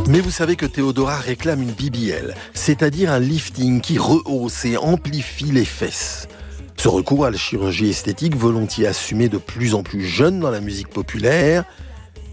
Mais vous savez que Théodora réclame une BBL, c'est-à-dire un lifting qui rehausse et amplifie les fesses. Ce recours à la chirurgie esthétique, volontiers assumé de plus en plus jeune dans la musique populaire,